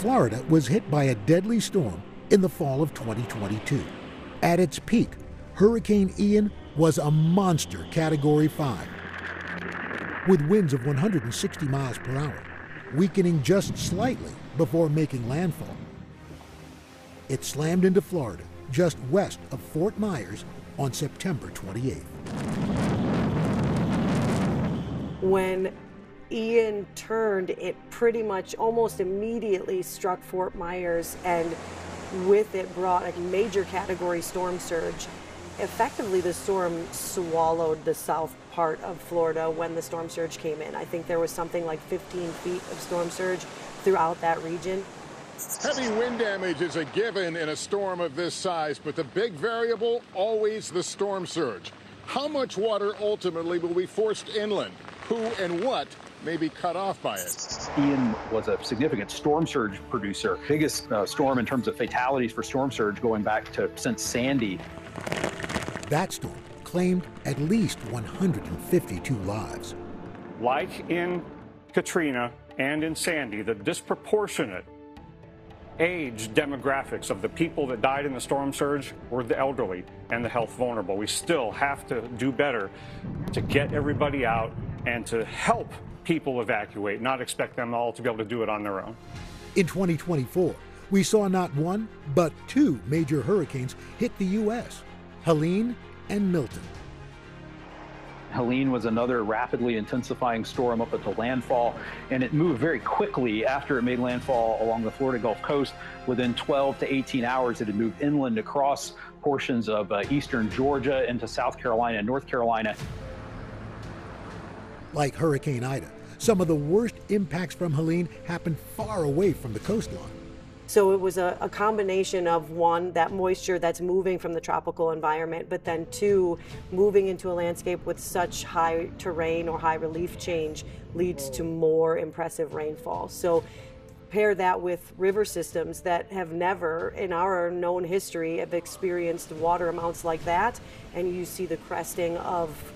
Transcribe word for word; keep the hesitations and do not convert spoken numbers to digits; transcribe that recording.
Florida was hit by a deadly storm in the fall of twenty twenty-two. At its peak, Hurricane Ian was a monster Category five, with winds of one hundred sixty miles per hour, weakening just slightly before making landfall. It slammed into Florida just west of Fort Myers on September twenty-eighth. When Ian turned, it pretty much almost immediately struck Fort Myers, and with it brought a major category storm surge. Effectively, the storm swallowed the south part of Florida when the storm surge came in. I think there was something like fifteen feet of storm surge throughout that region. Heavy wind damage is a given in a storm of this size, but the big variable, always the storm surge. How much water ultimately will be forced inland? Who and what may be cut off by it? Ian was a significant storm surge producer. Biggest uh, storm in terms of fatalities for storm surge going back to since Sandy. That storm claimed at least one hundred fifty-two lives. Like in Katrina and in Sandy, the disproportionate age demographics of the people that died in the storm surge were the elderly and the health vulnerable. We still have to do better to get everybody out and to help people evacuate, not expect them all to be able to do it on their own. In twenty twenty-four, we saw not one, but two major hurricanes hit the U S, Helene and Milton. Helene was another rapidly intensifying storm up at the landfall, and it moved very quickly after it made landfall along the Florida Gulf Coast. Within twelve to eighteen hours, it had moved inland across portions of uh, eastern Georgia into South Carolina and North Carolina. Like Hurricane Ida, some of the worst impacts from Helene happened far away from the coastline. So it was a, a combination of, one, that moisture that's moving from the tropical environment, but then two, moving into a landscape with such high terrain or high relief change leads to more impressive rainfall. So pair that with river systems that have never in our known history have experienced water amounts like that, and you see the cresting of